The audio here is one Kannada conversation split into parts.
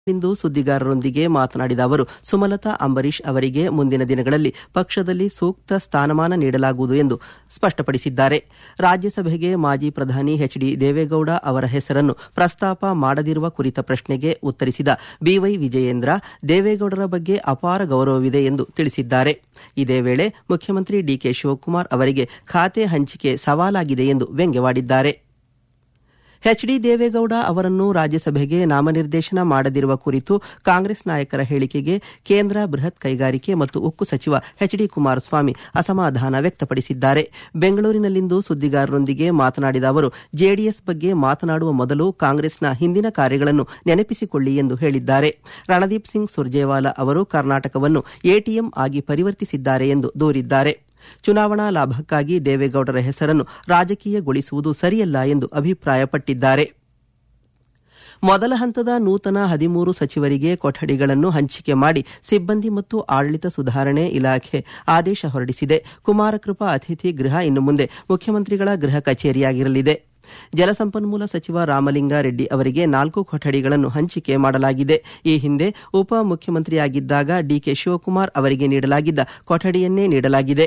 ಇಂದು ಸುದ್ದಿಗಾರರೊಂದಿಗೆ ಮಾತನಾಡಿದ ಅವರು, ಸುಮಲತಾ ಅಂಬರೀಶ್ ಅವರಿಗೆ ಮುಂದಿನ ದಿನಗಳಲ್ಲಿ ಪಕ್ಷದಲ್ಲಿ ಸೂಕ್ತ ಸ್ಥಾನಮಾನ ನೀಡಲಾಗುವುದು ಎಂದು ಸ್ಪಷ್ಟಪಡಿಸಿದ್ದಾರೆ. ರಾಜ್ಯಸಭೆಗೆ ಮಾಜಿ ಪ್ರಧಾನಿ ಎಚ್.ಡಿ. ದೇವೇಗೌಡ ಅವರ ಹೆಸರನ್ನು ಪ್ರಸ್ತಾಪ ಮಾಡದಿರುವ ಕುರಿತ ಪ್ರಶ್ನೆಗೆ ಉತ್ತರಿಸಿದ ಬಿವೈ ವಿಜಯೇಂದ್ರ, ದೇವೇಗೌಡರ ಬಗ್ಗೆ ಅಪಾರ ಗೌರವವಿದೆ ಎಂದು ತಿಳಿಸಿದ್ದಾರೆ. ಇದೇ ವೇಳೆ ಮುಖ್ಯಮಂತ್ರಿ ಡಿಕೆ ಶಿವಕುಮಾರ್ ಅವರಿಗೆ ಖಾತೆ ಹಂಚಿಕೆ ಸವಾಲಾಗಿದೆ ಎಂದು ವ್ಯಂಗ್ಯವಾಡಿದ್ದಾರೆ. ಎಚ್.ಡಿ. ದೇವೇಗೌಡ ಅವರನ್ನು ರಾಜ್ಯಸಭೆಗೆ ನಾಮನಿರ್ದೇಶನ ಮಾಡದಿರುವ ಕುರಿತು ಕಾಂಗ್ರೆಸ್ ನಾಯಕರ ಹೇಳಿಕೆಗೆ ಕೇಂದ್ರ ಬೃಹತ್ ಕೈಗಾರಿಕೆ ಮತ್ತು ಉಕ್ಕು ಸಚಿವ ಎಚ್.ಡಿ. ಕುಮಾರಸ್ವಾಮಿ ಅಸಮಾಧಾನ ವ್ಯಕ್ತಪಡಿಸಿದ್ದಾರೆ. ಬೆಂಗಳೂರಿನಲ್ಲಿಂದು ಸುದ್ದಿಗಾರರೊಂದಿಗೆ ಮಾತನಾಡಿದ ಅವರು, ಜೆಡಿಎಸ್ ಬಗ್ಗೆ ಮಾತನಾಡುವ ಮೊದಲು ಕಾಂಗ್ರೆಸ್ನ ಹಿಂದಿನ ಕಾರ್ಯಗಳನ್ನು ನೆನಪಿಸಿಕೊಳ್ಳಿ ಎಂದು ಹೇಳಿದ್ದಾರೆ. ರಣದೀಪ್ ಸಿಂಗ್ ಸುರ್ಜೇವಾಲಾ ಅವರು ಕರ್ನಾಟಕವನ್ನು ಎಟಿಎಂ ಆಗಿ ಪರಿವರ್ತಿಸಿದ್ದಾರೆ ಎಂದು ದೂರಿದ್ದಾರೆ. ಚುನಾವಣಾ ಲಾಭಕ್ಕಾಗಿ ದೇವೇಗೌಡರ ಹೆಸರನ್ನು ರಾಜಕೀಯಗೊಳಿಸುವುದು ಸರಿಯಲ್ಲ ಎಂದು ಅಭಿಪ್ರಾಯಪಟ್ಟಿದ್ದಾರೆ. ಮೊದಲ ಹಂತದ ನೂತನ 13 ಸಚಿವರಿಗೆ ಕೊಠಡಿಗಳನ್ನು ಹಂಚಿಕೆ ಮಾಡಿ ಸಿಬ್ಬಂದಿ ಮತ್ತು ಆಡಳಿತ ಸುಧಾರಣೆ ಇಲಾಖೆ ಆದೇಶ ಹೊರಡಿಸಿದೆ. ಕುಮಾರಕೃಪಾ ಅತಿಥಿ ಗೃಹ ಇನ್ನು ಮುಂದೆ ಮುಖ್ಯಮಂತ್ರಿಗಳ ಗೃಹ ಕಚೇರಿಯಾಗಿರಲಿದೆ. ಜಲಸಂಪನ್ಮೂಲ ಸಚಿವ ರಾಮಲಿಂಗಾರೆಡ್ಡಿ ಅವರಿಗೆ 4 ಕೊಠಡಿಗಳನ್ನು ಹಂಚಿಕೆ ಮಾಡಲಾಗಿದೆ. ಈ ಹಿಂದೆ ಉಪ ಮುಖ್ಯಮಂತ್ರಿಯಾಗಿದ್ದಾಗ ಡಿಕೆ ಶಿವಕುಮಾರ್ ಅವರಿಗೆ ನೀಡಲಾಗಿದ್ದ ಕೊಠಡಿಯನ್ನೇ ನೀಡಲಾಗಿದೆ.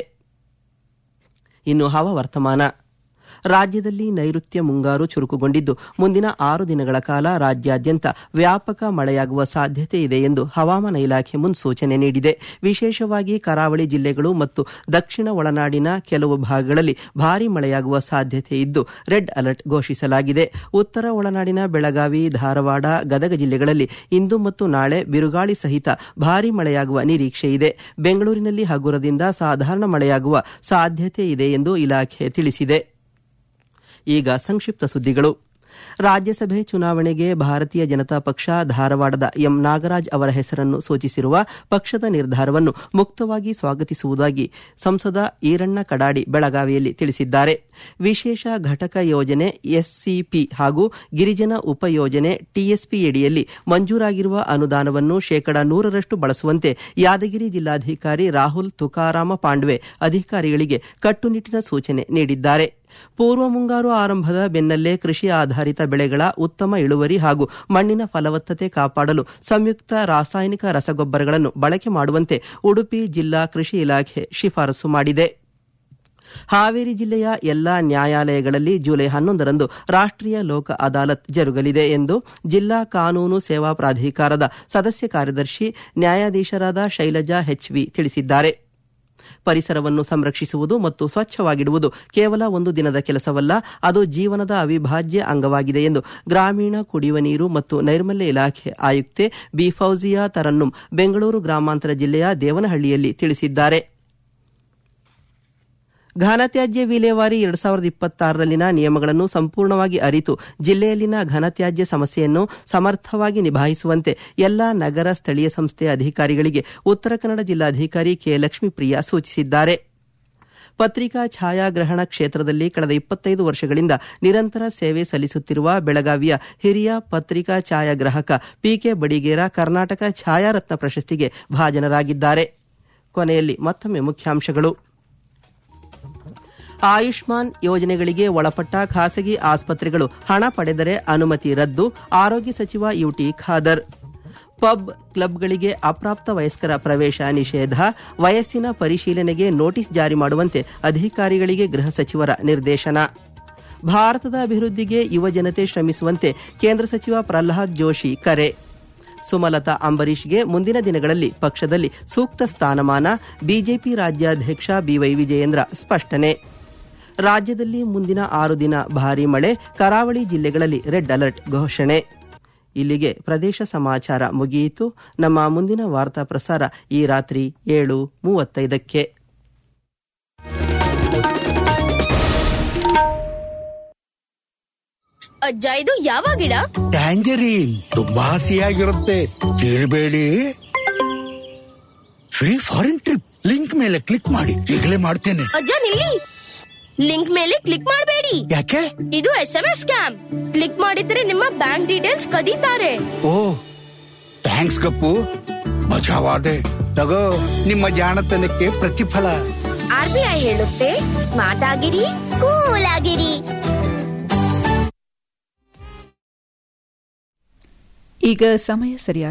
ಇನ್ನು ಹವಾವರ್ತಮಾನ. ರಾಜ್ಯದಲ್ಲಿ ನೈಋತ್ಯ ಮುಂಗಾರು ಚುರುಕುಗೊಂಡಿದ್ದು ಮುಂದಿನ 6 ದಿನಗಳ ಕಾಲ ರಾಜ್ಯಾದ್ಯಂತ ವ್ಯಾಪಕ ಮಳೆಯಾಗುವ ಸಾಧ್ಯತೆ ಇದೆ ಎಂದು ಹವಾಮಾನ ಇಲಾಖೆ ಮುನ್ಸೂಚನೆ ನೀಡಿದೆ. ವಿಶೇಷವಾಗಿ ಕರಾವಳಿ ಜಿಲ್ಲೆಗಳು ಮತ್ತು ದಕ್ಷಿಣ ಒಳನಾಡಿನ ಕೆಲವು ಭಾಗಗಳಲ್ಲಿ ಭಾರೀ ಮಳೆಯಾಗುವ ಸಾಧ್ಯತೆ ಇದ್ದು ರೆಡ್ ಅಲರ್ಟ್ ಘೋಷಿಸಲಾಗಿದೆ. ಉತ್ತರ ಒಳನಾಡಿನ ಬೆಳಗಾವಿ, ಧಾರವಾಡ, ಗದಗ ಜಿಲ್ಲೆಗಳಲ್ಲಿ ಇಂದು ಮತ್ತು ನಾಳೆ ಬಿರುಗಾಳಿ ಸಹಿತ ಭಾರೀ ಮಳೆಯಾಗುವ ನಿರೀಕ್ಷೆ ಇದೆ. ಬೆಂಗಳೂರಿನಲ್ಲಿ ಹಗುರದಿಂದ ಸಾಧಾರಣ ಮಳೆಯಾಗುವ ಸಾಧ್ಯತೆ ಇದೆ ಎಂದು ಇಲಾಖೆ ತಿಳಿಸಿದೆ. ಈಗ ಸಂಕ್ಷಿಪ್ತ ಸುದ್ದಿಗಳು. ರಾಜ್ಯಸಭೆ ಚುನಾವಣೆಗೆ ಭಾರತೀಯ ಜನತಾ ಪಕ್ಷ ಧಾರವಾಡದ ಎಂ ನಾಗರಾಜ್ ಅವರ ಹೆಸರನ್ನು ಸೂಚಿಸಿರುವ ಪಕ್ಷದ ನಿರ್ಧಾರವನ್ನು ಮುಕ್ತವಾಗಿ ಸ್ವಾಗತಿಸುವುದಾಗಿ ಸಂಸದ ಈರಣ್ಣ ಕಡಾಡಿ ಬೆಳಗಾವಿಯಲ್ಲಿ ತಿಳಿಸಿದ್ದಾರೆ. ವಿಶೇಷ ಘಟಕ ಯೋಜನೆ ಎಸ್ಸಿಪಿ ಹಾಗೂ ಗಿರಿಜನ ಉಪಯೋಜನೆ ಟಿಎಸ್ಪಿಯಡಿಯಲ್ಲಿ ಮಂಜೂರಾಗಿರುವ ಅನುದಾನವನ್ನು 100% ಬಳಸುವಂತೆ ಯಾದಗಿರಿ ಜಿಲ್ಲಾಧಿಕಾರಿ ರಾಹುಲ್ ತುಕಾರಾಮ ಪಾಂಡ್ವೆ ಅಧಿಕಾರಿಗಳಿಗೆ ಕಟ್ಟುನಿಟ್ಟಿನ ಸೂಚನೆ ನೀಡಿದ್ದಾರೆ. ಪೂರ್ವ ಮುಂಗಾರು ಆರಂಭದ ಬೆನ್ನಲ್ಲೇ ಕೃಷಿ ಆಧಾರಿತ ಬೆಳೆಗಳ ಉತ್ತಮ ಇಳುವರಿ ಹಾಗೂ ಮಣ್ಣಿನ ಫಲವತ್ತತೆ ಕಾಪಾಡಲು ಸಂಯುಕ್ತ ರಾಸಾಯನಿಕ ರಸಗೊಬ್ಬರಗಳನ್ನು ಬಳಕೆ ಮಾಡುವಂತೆ ಉಡುಪಿ ಜಿಲ್ಲಾ ಕೃಷಿ ಇಲಾಖೆ ಶಿಫಾರಸು ಮಾಡಿದೆ. ಹಾವೇರಿ ಜಿಲ್ಲೆಯ ಎಲ್ಲಾ ನ್ಯಾಯಾಲಯಗಳಲ್ಲಿ ಜುಲೈ 11ರಂದು ರಾಷ್ಟ್ರೀಯ ಲೋಕ ಅದಾಲತ್ ಜರುಗಲಿದೆ ಎಂದು ಜಿಲ್ಲಾ ಕಾನೂನು ಸೇವಾ ಪ್ರಾಧಿಕಾರದ ಸದಸ್ಯ ಕಾರ್ಯದರ್ಶಿ ನ್ಯಾಯಾಧೀಶರಾದ ಶೈಲಜಾ ಹೆಚ್ವಿ ತಿಳಿಸಿದ್ದಾರೆ. ಪರಿಸರವನ್ನು ಸಂರಕ್ಷಿಸುವುದು ಮತ್ತು ಸ್ವಚ್ಛವಾಗಿಡುವುದು ಕೇವಲ ಒಂದು ದಿನದ ಕೆಲಸವಲ್ಲ, ಅದು ಜೀವನದ ಅವಿಭಾಜ್ಯ ಅಂಗವಾಗಿದೆ ಎಂದು ಗ್ರಾಮೀಣ ಕುಡಿಯುವ ನೀರು ಮತ್ತು ನೈರ್ಮಲ್ಯ ಇಲಾಖೆ ಆಯುಕ್ತೆ ಬಿ ಫೌಜಿಯಾ ತರನ್ನುಂ ಬೆಂಗಳೂರು ಗ್ರಾಮಾಂತರ ಜಿಲ್ಲೆಯ ದೇವನಹಳ್ಳಿಯಲ್ಲಿ ತಿಳಿಸಿದ್ದಾರೆ. ಘನತ್ಯಾಜ್ಯ ವಿಲೇವಾರಿ 2026ರಲ್ಲಿನ ನಿಯಮಗಳನ್ನು ಸಂಪೂರ್ಣವಾಗಿ ಅರಿತು ಜಿಲ್ಲೆಯಲ್ಲಿನ ಘನತ್ಯಾಜ್ಯ ಸಮಸ್ಯೆಯನ್ನು ಸಮರ್ಥವಾಗಿ ನಿಭಾಯಿಸುವಂತೆ ಎಲ್ಲಾ ನಗರ ಸ್ಥಳೀಯ ಸಂಸ್ಥೆ ಅಧಿಕಾರಿಗಳಿಗೆ ಉತ್ತರ ಕನ್ನಡ ಜಿಲ್ಲಾಧಿಕಾರಿ ಕೆ ಲಕ್ಷ್ಮೀಪ್ರಿಯಾ ಸೂಚಿಸಿದ್ದಾರೆ. ಪತ್ರಿಕಾ ಛಾಯಾಗ್ರಹಣ ಕ್ಷೇತ್ರದಲ್ಲಿ ಕಳೆದ 25 ವರ್ಷಗಳಿಂದ ನಿರಂತರ ಸೇವೆ ಸಲ್ಲಿಸುತ್ತಿರುವ ಬೆಳಗಾವಿಯ ಹಿರಿಯ ಪತ್ರಿಕಾ ಛಾಯಾಗ್ರಾಹಕ ಪಿಕೆ ಬಡಿಗೇರ ಕರ್ನಾಟಕ ಛಾಯಾರತ್ನ ಪ್ರಶಸ್ತಿಗೆ ಭಾಜನರಾಗಿದ್ದಾರೆ. ಕೊನೆಯಲ್ಲಿ ಮತ್ತೊಮ್ಮೆ ಮುಖ್ಯಾಂಶಗಳು. ಆಯುಷ್ಮಾನ್ ಯೋಜನೆಗಳಿಗೆ ಒಳಪಟ್ಟ ಖಾಸಗಿ ಆಸ್ಪತ್ರೆಗಳು ಹಣ ಪಡೆದರೆ ಅನುಮತಿ ರದ್ದು, ಆರೋಗ್ಯ ಸಚಿವ ಯುಟಿ ಖಾದರ್. ಪಬ್ ಕ್ಲಬ್ಗಳಿಗೆ ಅಪ್ರಾಪ್ತ ವಯಸ್ಕರ ಪ್ರವೇಶ ನಿಷೇಧ, ವಯಸ್ಸಿನ ಪರಿಶೀಲನೆಗೆ ನೋಟಿಸ್ ಜಾರಿ ಮಾಡುವಂತೆ ಅಧಿಕಾರಿಗಳಿಗೆ ಗೃಹ ಸಚಿವರ ನಿರ್ದೇಶನ. ಭಾರತದ ಅಭಿವೃದ್ಧಿಗೆ ಯುವ ಜನತೆ ಶ್ರಮಿಸುವಂತೆ ಕೇಂದ್ರ ಸಚಿವ ಪ್ರಹ್ಲಾದ್ ಜೋಶಿ ಕರೆ. ಸುಮಲತಾ ಅಂಬರೀಶ್ಗೆ ಮುಂದಿನ ದಿನಗಳಲ್ಲಿ ಪಕ್ಷದಲ್ಲಿ ಸೂಕ್ತ ಸ್ಥಾನಮಾನ, ಬಿಜೆಪಿ ರಾಜ್ಯಾಧ್ಯಕ್ಷ ಬಿವೈ ವಿಜಯೇಂದ್ರ ಸ್ಪಷ್ಟನೆ. ರಾಜ್ಯದಲ್ಲಿ ಮುಂದಿನ 6 ದಿನ ಭಾರೀ ಮಳೆ, ಕರಾವಳಿ ಜಿಲ್ಲೆಗಳಲ್ಲಿ ರೆಡ್ ಅಲರ್ಟ್ ಘೋಷಣೆ. ಇಲ್ಲಿಗೆ ಪ್ರದೇಶ ಸಮಾಚಾರ ಮುಗಿಯಿತು. ನಮ್ಮ ಮುಂದಿನ ವಾರ್ತಾ ಪ್ರಸಾರ ಈ ರಾತ್ರಿ 7:35ಕ್ಕೆ. ಅಜ್ಜ, ಇದು ಯಾವ ಗಿಡ? ಟ್ಯಾಂಜರೀನ್. ತುಂಬಾ ಹಸಿಯಾಗಿರುತ್ತೆ, ಕೇಳಬೇಡಿ. ಫ್ರೀ ಫಾರಿನ್ ಟ್ರಿಪ್ ಲಿಂಕ್ ಮೇಲೆ ಕ್ಲಿಕ್ ಮಾಡಿ, ಈಗಲೇ ಮಾಡ್ತೇನೆ. ಅಜ್ಜ ನಿಲ್ಲಿ, ಲಿಂಕ್ ಮೇಲೆ ಕ್ಲಿಕ್ ಮಾಡಬೇಡಿ. ಯಾಕೆ? ಇದು SMS ಸ್ಕ್ಯಾಮ್. ಕ್ಲಿಕ್ ಮಾಡಿದ್ರೆ ನಿಮ್ಮ ಬ್ಯಾಂಕ್ ಡೀಟೇಲ್ಸ್ ಕದೀತಾರೆ. ಓ, ಥ್ಯಾಂಕ್ಸ್ ಗಪ್ಪು, ಬಚಾವಾದೆ. ತಗೋ, ನಿಮ್ಮ ಜಾಣತನಕ್ಕೆ ಪ್ರತಿಫಲ. RBI ಹೇಳುತ್ತೆ, ಸ್ಮಾರ್ಟ್ ಆಗಿರಿ, ಕೂಲ್ ಆಗಿರಿ. ಈಗ ಸಮಯ ಸರಿಯಾಗಿ